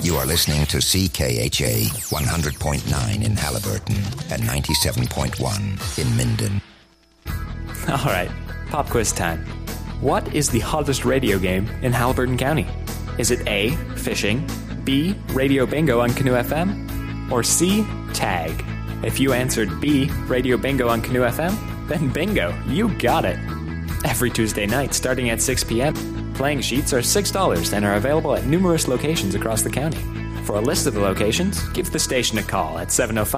You are listening to CKHA 100.9 in Halliburton and 97.1 in Minden. All right, pop quiz time. What is the hottest radio game in Halliburton County? Is it A, fishing, B, radio bingo on Canoe FM, or C, tag? If you answered B, radio bingo on Canoe FM, then bingo, you got it. Every Tuesday night, starting at 6 p.m., playing sheets are $6 and are available at numerous locations across the county. For a list of the locations, give the station a call at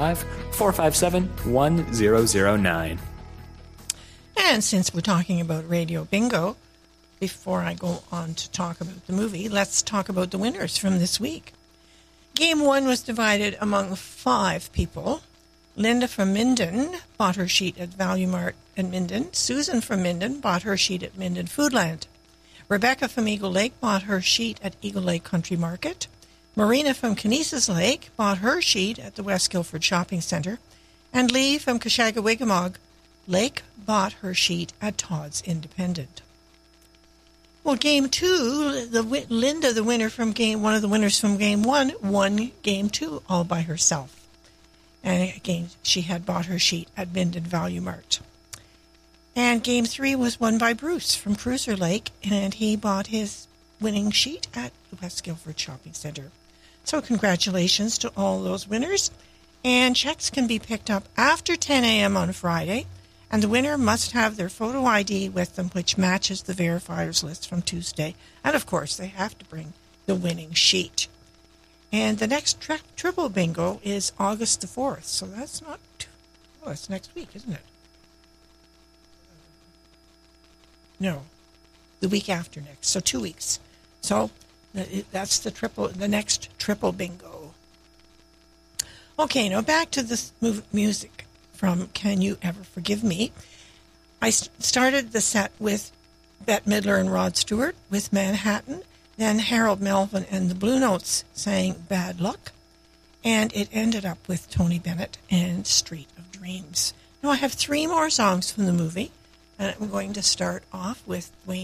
705-457-1009. And since we're talking about Radio Bingo, before I go on to talk about the movie, let's talk about the winners from this week. Game 1 was divided among 5 people. Linda from Minden bought her sheet at Value Mart in Minden. Susan from Minden bought her sheet at Minden Foodland. Rebecca from Eagle Lake bought her sheet at Eagle Lake Country Market. Marina from Canesas Lake bought her sheet at the West Guilford Shopping Centre. And Lee from Kashagawigamog Lake bought her sheet at Todd's Independent. Well, Game 2, Linda, the winner from one of the winners from Game 1, won Game 2 all by herself. And again, she had bought her sheet at Minden Value Mart. And Game 3 was won by Bruce from Cruiser Lake, and he bought his winning sheet at the West Guilford Shopping Centre. So congratulations to all those winners. And checks can be picked up after 10 a.m. on Friday. And the winner must have their photo ID with them, which matches the verifiers list from Tuesday. And, of course, they have to bring the winning sheet. And the next triple bingo is August the 4th. So that's not that's next week, isn't it? No, the week after next. So 2 weeks. So that's the next triple bingo. Okay, now back to this music from Can You Ever Forgive Me? I started the set with Bette Midler and Rod Stewart with Manhattan. Then Harold Melvin and the Blue Notes sang Bad Luck. And it ended up with Tony Bennett and Street of Dreams. Now I have 3 more songs from the movie. And I'm going to start off with Dwayne